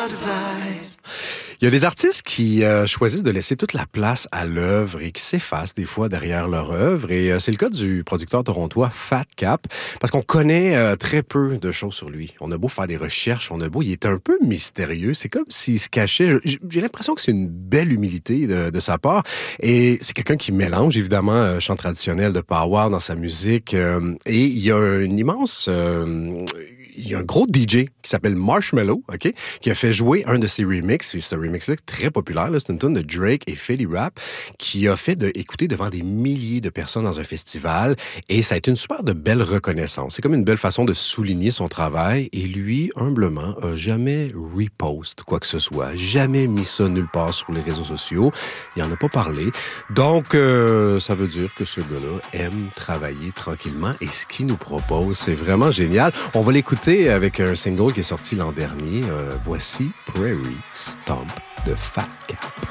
Il y a des artistes qui choisissent de laisser toute la place à l'œuvre et qui s'effacent des fois derrière leur œuvre. Et c'est le cas du producteur torontois Fat Cap, parce qu'on connaît très peu de choses sur lui. On a beau faire des recherches, il est un peu mystérieux. C'est comme s'il se cachait. J'ai l'impression que c'est une belle humilité de sa part. Et c'est quelqu'un qui mélange évidemment chant traditionnel de power dans sa musique. Et il y a une immense... il y a un gros DJ qui s'appelle Marshmello, OK, qui a fait jouer un de ses remixes. Et ce remix-là est très populaire. Là, c'est une tune de Drake et Philly Rap qui a fait écouter devant des milliers de personnes dans un festival. Et ça a été une super de belle reconnaissance. C'est comme une belle façon de souligner son travail. Et lui, humblement, a jamais repost quoi que ce soit. Jamais mis ça nulle part sur les réseaux sociaux. Il en a pas parlé. Donc, ça veut dire que ce gars-là aime travailler tranquillement. Et ce qu'il nous propose, c'est vraiment génial. On va l'écouter avec un single qui est sorti l'an dernier. Voici Prairie Stomp de Fat